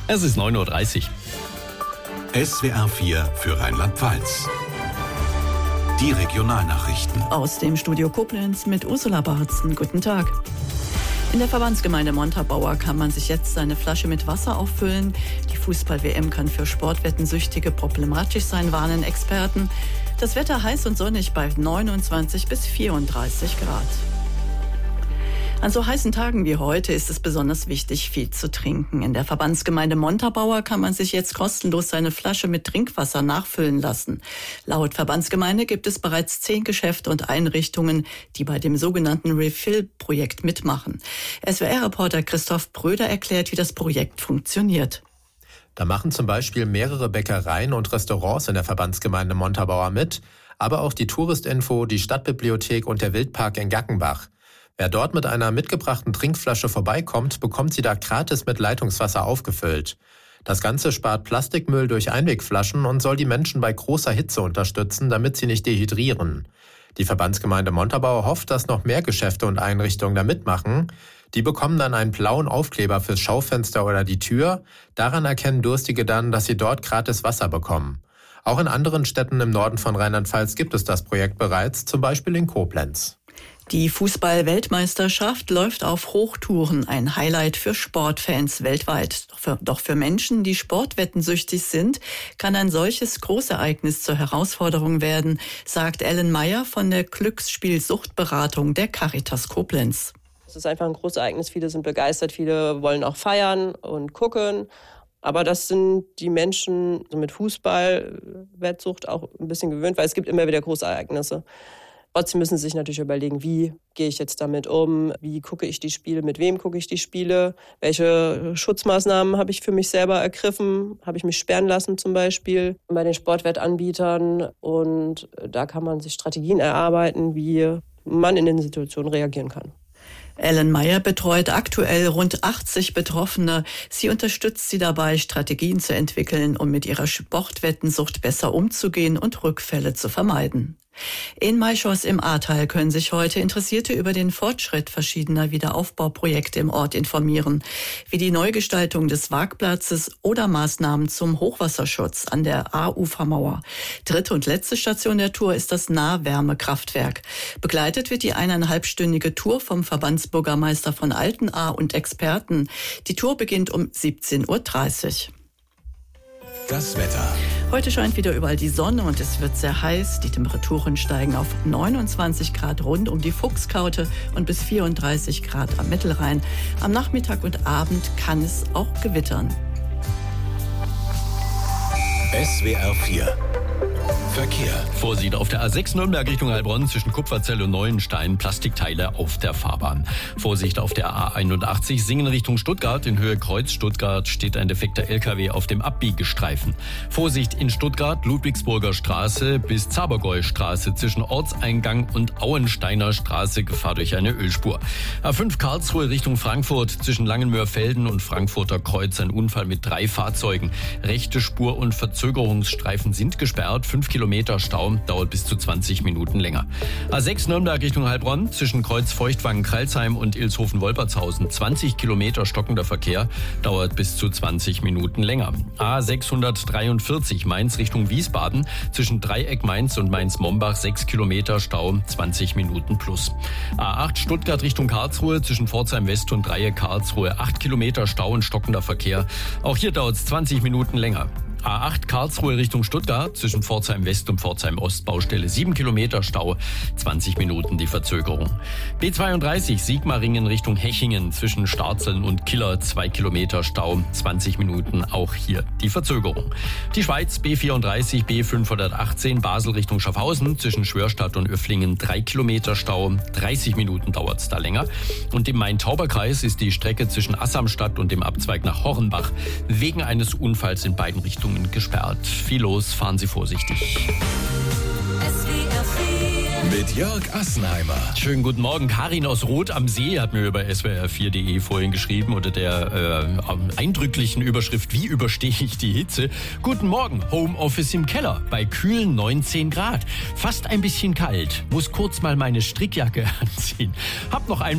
Es ist 9:30 Uhr. SWR 4 für Rheinland-Pfalz. Die Regionalnachrichten. Aus dem Studio Koblenz mit Ursula Barzen. Guten Tag. In der Verbandsgemeinde Montabaur kann man sich jetzt eine Flasche mit Wasser auffüllen. Die Fußball-WM kann für Sportwettensüchtige problematisch sein, warnen Experten. Das Wetter heiß und sonnig bei 29 bis 34 Grad. An so heißen Tagen wie heute ist es besonders wichtig, viel zu trinken. In der Verbandsgemeinde Montabaur kann man sich jetzt kostenlos seine Flasche mit Trinkwasser nachfüllen lassen. Laut Verbandsgemeinde gibt es bereits 10 Geschäfte und Einrichtungen, die bei dem sogenannten Refill-Projekt mitmachen. SWR-Reporter Christoph Bröder erklärt, wie das Projekt funktioniert. Da machen zum Beispiel mehrere Bäckereien und Restaurants in der Verbandsgemeinde Montabaur mit, aber auch die Touristinfo, die Stadtbibliothek und der Wildpark in Gackenbach. Wer dort mit einer mitgebrachten Trinkflasche vorbeikommt, bekommt sie da gratis mit Leitungswasser aufgefüllt. Das Ganze spart Plastikmüll durch Einwegflaschen und soll die Menschen bei großer Hitze unterstützen, damit sie nicht dehydrieren. Die Verbandsgemeinde Montabaur hofft, dass noch mehr Geschäfte und Einrichtungen da mitmachen. Die bekommen dann einen blauen Aufkleber fürs Schaufenster oder die Tür. Daran erkennen Durstige dann, dass sie dort gratis Wasser bekommen. Auch in anderen Städten im Norden von Rheinland-Pfalz gibt es das Projekt bereits, zum Beispiel in Koblenz. Die Fußball-Weltmeisterschaft läuft auf Hochtouren, ein Highlight für Sportfans weltweit. Doch für Menschen, die sportwettensüchtig sind, kann ein solches Großereignis zur Herausforderung werden, sagt Ellen Meyer von der Glücksspielsuchtberatung der Caritas Koblenz. Es ist einfach ein Großereignis, viele sind begeistert, viele wollen auch feiern und gucken. Aber das sind die Menschen mit Fußball-Wettsucht auch ein bisschen gewöhnt, weil es gibt immer wieder Großereignisse. Trotzdem müssen sie sich natürlich überlegen, wie gehe ich jetzt damit um, wie gucke ich die Spiele, mit wem gucke ich die Spiele, welche Schutzmaßnahmen habe ich für mich selber ergriffen, habe ich mich sperren lassen zum Beispiel bei den Sportwettanbietern. Und da kann man sich Strategien erarbeiten, wie man in den Situationen reagieren kann. Ellen Meyer betreut aktuell rund 80 Betroffene. Sie unterstützt sie dabei, Strategien zu entwickeln, um mit ihrer Sportwettensucht besser umzugehen und Rückfälle zu vermeiden. In Maischoss im Ahrtal können sich heute Interessierte über den Fortschritt verschiedener Wiederaufbauprojekte im Ort informieren, wie die Neugestaltung des Waagplatzes oder Maßnahmen zum Hochwasserschutz an der Ahr-Ufermauer. Dritte und letzte Station der Tour ist das Nahwärmekraftwerk. Begleitet wird die 1,5-stündige Tour vom Verbandsbürgermeister von Altenahr und Experten. Die Tour beginnt um 17:30 Uhr. Das Wetter. Heute scheint wieder überall die Sonne und es wird sehr heiß. Die Temperaturen steigen auf 29 Grad rund um die Fuchskaute und bis 34 Grad am Mittelrhein. Am Nachmittag und Abend kann es auch gewittern. SWR 4 Verkehr. Vorsicht auf der A6 Nürnberg Richtung Heilbronn zwischen Kupferzell und Neuenstein, Plastikteile auf der Fahrbahn. Vorsicht auf der A81 Singen Richtung Stuttgart, in Höhe Kreuz Stuttgart steht ein defekter LKW auf dem Abbiegestreifen. Vorsicht in Stuttgart, Ludwigsburger Straße bis Zabergäu-Straße zwischen Ortseingang und Auensteiner Straße, Gefahr durch eine Ölspur. A5 Karlsruhe Richtung Frankfurt zwischen Langenmörfelden und Frankfurter Kreuz ein Unfall mit 3 Fahrzeugen. Rechte Spur und Verzögerungsstreifen sind gesperrt. 5 Kilometer Stau, dauert bis zu 20 Minuten länger. A6 Nürnberg Richtung Heilbronn zwischen Kreuz Feuchtwangen-Kralsheim und Ilshofen-Wolpertshausen 20 Kilometer stockender Verkehr, dauert bis zu 20 Minuten länger. A643 Mainz Richtung Wiesbaden zwischen Dreieck Mainz und Mainz-Mombach 6 Kilometer Stau, 20 Minuten plus. A8 Stuttgart Richtung Karlsruhe zwischen Pforzheim West und Dreieck Karlsruhe 8 Kilometer Stau und stockender Verkehr. Auch hier dauert es 20 Minuten länger. A8 Karlsruhe Richtung Stuttgart zwischen Pforzheim West und Pforzheim Ost Baustelle 7 Kilometer Stau, 20 Minuten die Verzögerung. B32 Sigmaringen Richtung Hechingen zwischen Starzeln und Killer 2 Kilometer Stau, 20 Minuten auch hier die Verzögerung. Die Schweiz B34 B518 Basel Richtung Schaffhausen zwischen Schwörstadt und Öfflingen 3 Kilometer Stau, 30 Minuten dauert es da länger. Und im Main-Tauber-Kreis ist die Strecke zwischen Assamstadt und dem Abzweig nach Hornbach wegen eines Unfalls in beiden Richtungen gesperrt. Viel los, fahren Sie vorsichtig. Mit Jörg Assenheimer. Schönen guten Morgen. Karin aus Roth am See hat mir über swr4.de vorhin geschrieben unter der eindrücklichen Überschrift: Wie überstehe ich die Hitze? Guten Morgen. Homeoffice im Keller bei kühlen 19 Grad. Fast ein bisschen kalt. Muss kurz mal meine Strickjacke anziehen. Hab noch ein